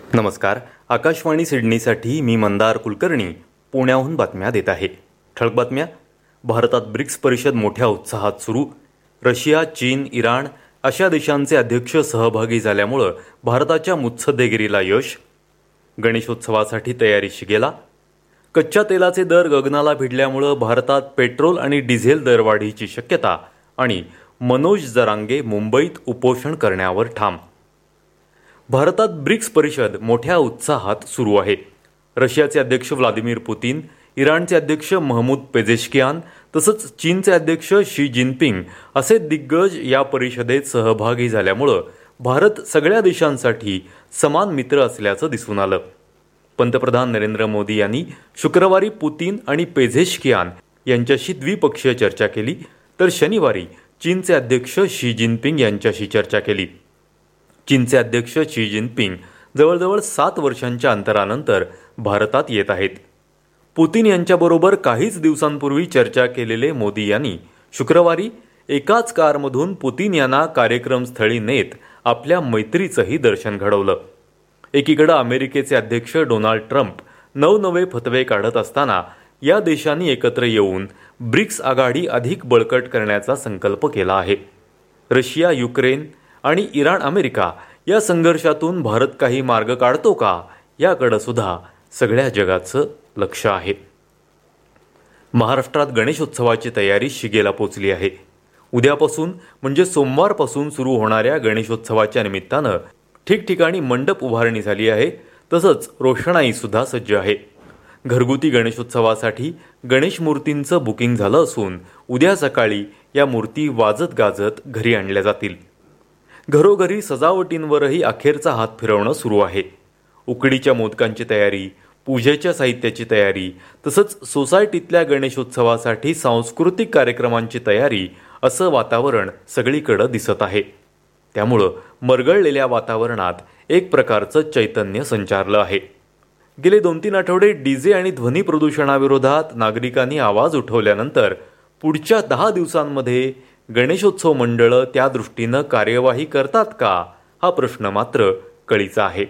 नमस्कार. आकाशवाणी सिडनीसाठी मी मंदार कुलकर्णी पुण्याहून बातम्या देत आहे. ठळक बातम्या. भारतात ब्रिक्स परिषद मोठ्या उत्साहात सुरू. रशिया, चीन, इराण अशा देशांचे अध्यक्ष सहभागी झाल्यामुळं भारताच्या मुत्सद्देगिरीला यश. गणेशोत्सवासाठी तयारी शिगेला. कच्च्या तेलाचे दर गगनाला भिडल्यामुळं भारतात पेट्रोल आणि डिझेल दरवाढीची शक्यता. आणि मनोज जरांगे मुंबईत उपोषण करण्यावर ठाम. भारतात ब्रिक्स परिषद मोठ्या उत्साहात सुरू आहे. रशियाचे अध्यक्ष व्लादिमीर पुतीन, इराणचे अध्यक्ष महमूद पेझेशकियान तसंच चीनचे अध्यक्ष शी जिनपिंग असे दिग्गज या परिषदेत सहभागी झाल्यामुळं भारत सगळ्या देशांसाठी समान मित्र असल्याचं दिसून आलं. पंतप्रधान नरेंद्र मोदी यांनी शुक्रवारी पुतीन आणि पेझेशकियान यांच्याशी द्विपक्षीय चर्चा केली, तर शनिवारी चीनचे अध्यक्ष शी जिनपिंग यांच्याशी चर्चा केली. चीनचे अध्यक्ष शी जिनपिंग जवळजवळ 7 वर्षांच्या अंतरानंतर भारतात येत आहेत. पुतीन यांच्याबरोबर काहीच दिवसांपूर्वी चर्चा केलेले मोदी यांनी शुक्रवारी एकाच कारमधून पुतीन यांना कार्यक्रमस्थळी नेत आपल्या मैत्रीचंही दर्शन घडवलं. एकीकडे अमेरिकेचे अध्यक्ष डोनाल्ड ट्रम्प नवनवे फतवे काढत असताना या देशांनी एकत्र येऊन ब्रिक्स आघाडी अधिक बळकट करण्याचा संकल्प केला आहे. रशिया, युक्रेन आणि इराण अमेरिका या संघर्षातून भारत काही मार्ग काढतो का याकडे सुद्धा सगळ्या जगाचं लक्ष आहे. महाराष्ट्रात गणेशोत्सवाची तयारी शिगेला पोचली आहे. उद्यापासून म्हणजे सोमवारपासून सुरू होणाऱ्या गणेशोत्सवाच्या निमित्तानं ठिकठिकाणी मंडप उभारणी झाली आहे. तसंच रोषणाई सुद्धा सज्ज आहे. घरगुती गणेशोत्सवासाठी गणेश मूर्तींचं बुकिंग झालं असून उद्या सकाळी या मूर्ती वाजत गाजत घरी आणल्या जातील. घरोघरी सजावटींवरही अखेरचा हात फिरवणं सुरू आहे. उकडीच्या मोदकांची तयारी, पूजेच्या साहित्याची तयारी तसंच सोसायटीतल्या गणेशोत्सवासाठी सांस्कृतिक कार्यक्रमांची तयारी असं वातावरण सगळीकडे दिसत आहे. त्यामुळं मरगळलेल्या वातावरणात एक प्रकारचं चैतन्य संचारलं आहे. गेले 2-3 आठवडे डीजे आणि ध्वनी प्रदूषणाविरोधात नागरिकांनी आवाज उठवल्यानंतर पुढच्या 10 दिवसांमध्ये गणेशोत्सव मंडळं त्या दृष्टीनं कार्यवाही करतात का हा प्रश्न मात्र कळीचा आहे.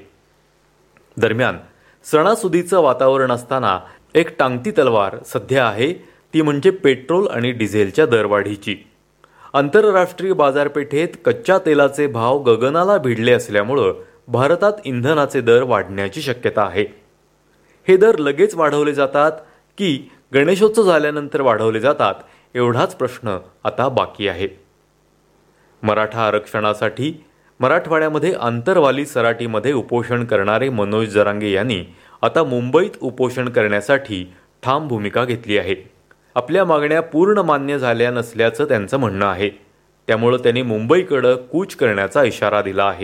दरम्यान सणासुदीचं वातावरण असताना एक टांगती तलवार सध्या आहे, ती म्हणजे पेट्रोल आणि डिझेलच्या दरवाढीची. आंतरराष्ट्रीय बाजारपेठेत कच्च्या तेलाचे भाव गगनाला भिडले असल्यामुळं भारतात इंधनाचे दर वाढण्याची शक्यता आहे. हे दर लगेच वाढवले जातात की गणेशोत्सव झाल्यानंतर वाढवले जातात एवढाच प्रश्न आता बाकी आहे. मराठा आरक्षणासाठी मराठवाड्यामध्ये आंतरवाली सराटीमध्ये उपोषण करणारे मनोज जरांगे यांनी आता मुंबईत उपोषण करण्यासाठी ठाम भूमिका घेतली आहे. आपल्या मागण्या पूर्ण मान्य झाल्या नसल्याचं त्यांचं म्हणणं आहे. त्यामुळं त्यांनी मुंबईकडं कूच करण्याचा इशारा दिला आहे.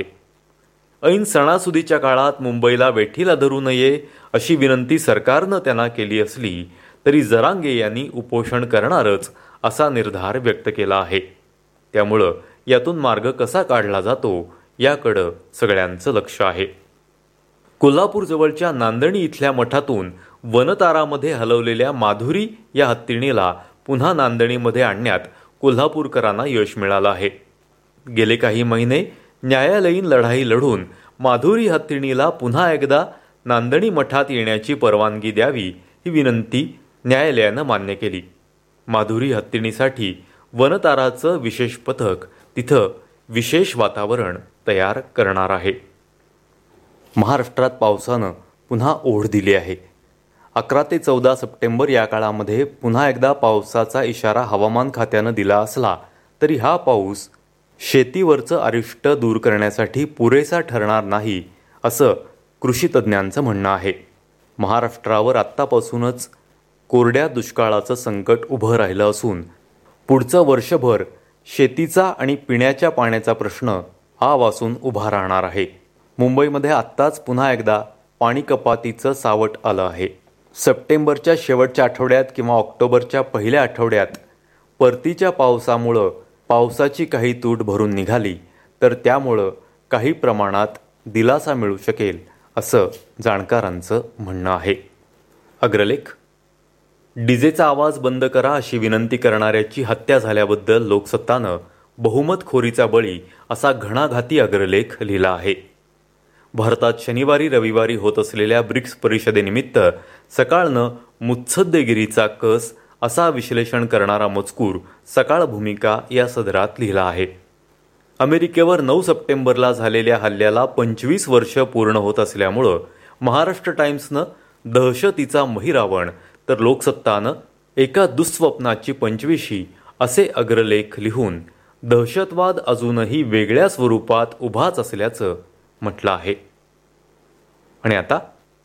ऐन सणासुदीच्या काळात मुंबईला वेठीला धरू नये अशी विनंती सरकारनं त्यांना केली असली तरी जरांगे यांनी उपोषण करणारच असा निर्धार व्यक्त केला आहे. त्यामुळं यातून मार्ग कसा काढला जातो याकडं सगळ्यांचं लक्ष आहे. कोल्हापूर जवळच्या नांदणी इथल्या मठातून वनतारामध्ये हलवलेल्या माधुरी या हत्तीणीला पुन्हा नांदणीमध्ये आणण्यात कोल्हापूरकरांना यश मिळालं आहे. गेले काही महिने न्यायालयीन लढाई लढून माधुरी हत्तीणीला पुन्हा एकदा नांदणी मठात येण्याची परवानगी द्यावी ही विनंती न्यायालयानं मान्य केली. माधुरी हत्तीणीसाठी वनताराचं विशेष पथक तिथं विशेष वातावरण तयार करणार आहे. महाराष्ट्रात पावसानं पुन्हा ओढ दिली आहे. 11 ते 14 सप्टेंबर या काळामध्ये पुन्हा एकदा पावसाचा इशारा हवामान खात्यानं दिला असला तरी हा पाऊस शेतीवरचं अरिष्ट दूर करण्यासाठी पुरेसा ठरणार नाही असं कृषी तज्ज्ञांचं म्हणणं आहे. महाराष्ट्रावर आत्तापासूनच कोरड्या दुष्काळाचं संकट उभं राहिलं असून पुढचं वर्षभर शेतीचा आणि पिण्याच्या पाण्याचा प्रश्न आवासून उभा राहणार आहे. मुंबईमध्ये आत्ताच पुन्हा एकदा पाणी कपातीचं सावट आलं आहे. सप्टेंबरच्या शेवटच्या आठवड्यात किंवा ऑक्टोबरच्या पहिल्या आठवड्यात परतीच्या पावसामुळं पावसाची काही तूट भरून निघाली तर त्यामुळं काही प्रमाणात दिलासा मिळू शकेल असं जाणकारांचं म्हणणं आहे. अग्रलेख. डीजेचा आवाज बंद करा अशी विनंती करणाऱ्याची हत्या झाल्याबद्दल लोकसत्तानं बहुमतखोरीचा बळी असा घणाघाती अग्रलेख लिहिला आहे. भारतात शनिवारी रविवारी होत असलेल्या ब्रिक्स परिषदेनिमित्त सकाळनं मुत्सद्देगिरीचा कस असा विश्लेषण करणारा मजकूर सकाळ भूमिका या सदरात लिहिला आहे. अमेरिकेवर 9 सप्टेंबरला झालेल्या हल्ल्याला 25 वर्ष पूर्ण होत असल्यामुळं महाराष्ट्र टाइम्सनं दहशतीचा महिरावण तर लोकसत्तानं एका दुःस्वप्नाची 25शी असे अग्रलेख लिहून दहशतवाद अजूनही वेगळ्या स्वरूपात उभाच असल्याचं म्हटलं आहे. आणि आता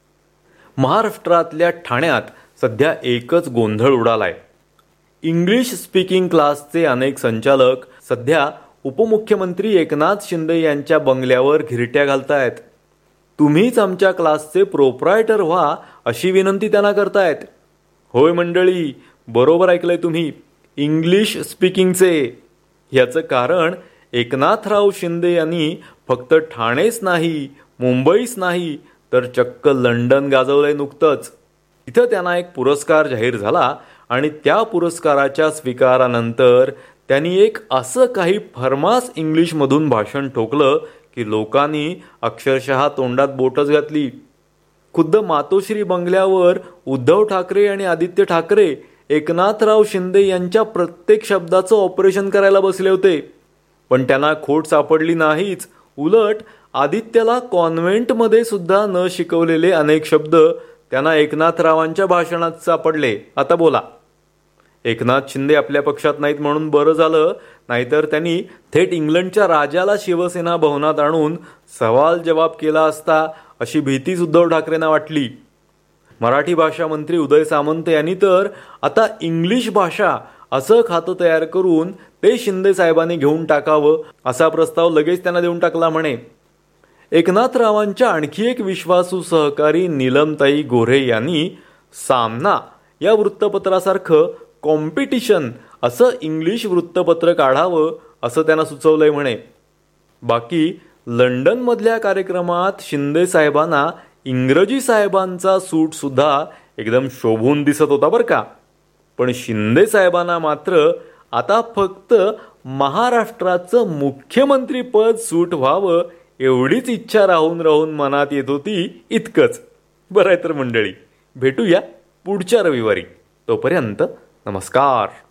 महाराष्ट्रातल्या ठाण्यात सध्या एकच गोंधळ उडालाय. इंग्लिश स्पीकिंग क्लासचे अनेक संचालक सध्या उपमुख्यमंत्री एकनाथ शिंदे यांच्या बंगल्यावर घिरट्या घालतायत. तुम्हीच आमच्या क्लासचे प्रोप्रायटर व्हा अशी विनंती त्यांना करतायत. होय मंडळी, बरोबर ऐकलंय तुम्ही, इंग्लिश स्पीकिंगचे. याचं कारण एकनाथराव शिंदे यांनी फक्त ठाणेच नाही, मुंबईच नाही तर चक्क लंडन गाजवलंय नुकतंच. तिथं त्यांना एक पुरस्कार जाहीर झाला आणि त्या पुरस्काराच्या स्वीकारानंतर त्यांनी एक असं काही फर्मास इंग्लिशमधून भाषण ठोकलं की लोकांनी अक्षरशः तोंडात बोटच घातली. खुद्द मातोश्री बंगल्यावर उद्धव ठाकरे आणि आदित्य ठाकरे एकनाथराव शिंदे यांच्या प्रत्येक शब्दाचं ऑपरेशन करायला बसले होते. पण त्यांना खोट सापडली नाहीच. उलट आदित्यला कॉन्व्हेंटमध्ये सुद्धा न शिकवलेले अनेक शब्द त्यांना एकनाथरावांच्या भाषणात सापडले. आता बोला, एकनाथ शिंदे आपल्या पक्षात नाहीत म्हणून बरं झालं, नाहीतर त्यांनी थेट इंग्लंडच्या राजाला शिवसेना भवनात आणून सवाल जवाब केला असता अशी भीतीच उद्धव ठाकरेंना वाटली. मराठी भाषा मंत्री उदय सामंत यांनी तर आता इंग्लिश भाषा असं खातं तयार करून ते शिंदे साहेबांनी घेऊन टाकावं असा प्रस्ताव लगेच त्यांना देऊन टाकला म्हणे. एकनाथरावांच्या आणखी एक विश्वासू सहकारी नीलमताई गोऱ्हे यांनी सामना या वृत्तपत्रासारखं कॉम्पिटिशन असं इंग्लिश वृत्तपत्र काढावं असं त्यांना सुचवलंय म्हणे. बाकी लंडनमधल्या कार्यक्रमात शिंदे साहेबांना इंग्रजी साहेबांचा सूट सुद्धा एकदम शोभून दिसत होता बरं का. पण शिंदे साहेबांना मात्र आता फक्त महाराष्ट्राचं मुख्यमंत्रीपद सूट व्हावं एवढीच इच्छा राहून राहून मनात येत होती, इतकंच. बरं आहे तर मंडळी, भेटूया पुढच्या रविवारी. तोपर्यंत नमस्कार.